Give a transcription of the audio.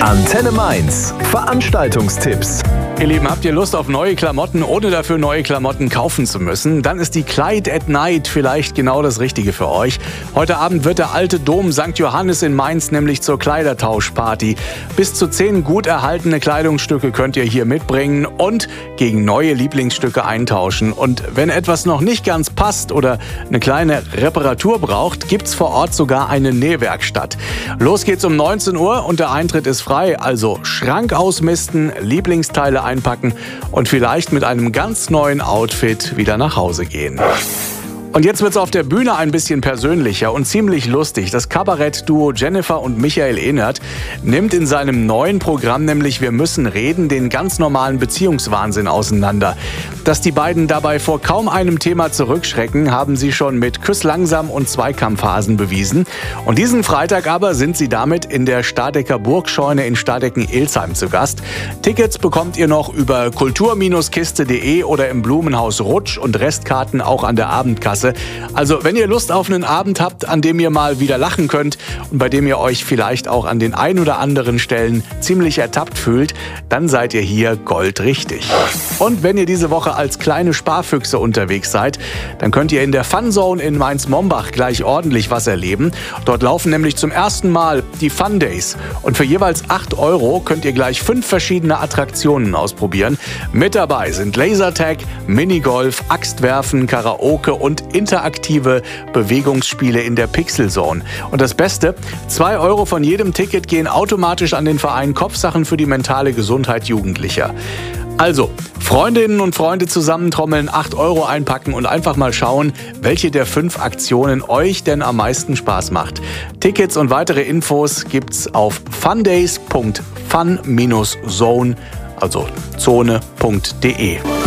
Antenne Mainz. Veranstaltungstipps. Ihr Lieben, habt ihr Lust auf neue Klamotten, ohne dafür neue Klamotten kaufen zu müssen? Dann ist die Clyde at Night vielleicht genau das Richtige für euch. Heute Abend wird der alte Dom St. Johannes in Mainz nämlich zur Kleidertauschparty. Bis zu 10 gut erhaltene Kleidungsstücke könnt ihr hier mitbringen und gegen neue Lieblingsstücke eintauschen. Und wenn etwas noch nicht ganz passt oder eine kleine Reparatur braucht, gibt's vor Ort sogar eine Nähwerkstatt. Los geht's um 19 Uhr und der Eintritt ist frei. Also Schrank ausmisten, Lieblingsteile einpacken und vielleicht mit einem ganz neuen Outfit wieder nach Hause gehen. Und jetzt wird's auf der Bühne ein bisschen persönlicher und ziemlich lustig. Das Kabarettduo Jennifer und Michael Ehnert nimmt in seinem neuen Programm nämlich Wir müssen reden den ganz normalen Beziehungswahnsinn auseinander. Dass die beiden dabei vor kaum einem Thema zurückschrecken, haben sie schon mit Küss langsam und Zweikampfhasen bewiesen. Und diesen Freitag aber sind sie damit in der Stadecker Burgscheune in Stadecken-Ilsheim zu Gast. Tickets bekommt ihr noch über kultur-kiste.de oder im Blumenhaus Rutsch und Restkarten auch an der Abendkasse. Also, wenn ihr Lust auf einen Abend habt, an dem ihr mal wieder lachen könnt und bei dem ihr euch vielleicht auch an den ein oder anderen Stellen ziemlich ertappt fühlt, dann seid ihr hier goldrichtig. Und wenn ihr diese Woche als kleine Sparfüchse unterwegs seid, dann könnt ihr in der Funzone in Mainz-Mombach gleich ordentlich was erleben. Dort laufen nämlich zum ersten Mal die Fun Days. Und für jeweils 8 € könnt ihr gleich 5 verschiedene Attraktionen ausprobieren. Mit dabei sind Lasertag, Minigolf, Axtwerfen, Karaoke und interaktive Bewegungsspiele in der Pixel Zone. Und das Beste, 2 € von jedem Ticket gehen automatisch an den Verein Kopfsachen für die mentale Gesundheit Jugendlicher. Also, Freundinnen und Freunde zusammentrommeln, 8 € einpacken und einfach mal schauen, welche der 5 Aktionen euch denn am meisten Spaß macht. Tickets und weitere Infos gibt's auf fundays.fun-zone, also zone.de.